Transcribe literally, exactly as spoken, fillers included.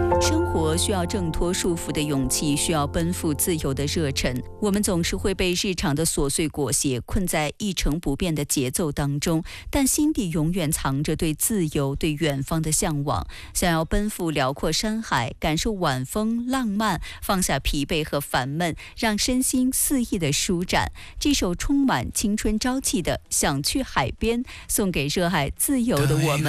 生活需要挣脱束缚的勇气，需要奔赴自由的热忱。我们总是会被日常的琐碎裹挟，困在一成不变的节奏当中，但心底永远藏着对自由、对远方的向往。想要奔赴辽阔山海，感受晚风浪漫，放下疲惫和烦闷，让身心肆意的舒展。这首充满青春朝气的《想去海边》，送给热爱自由的我们。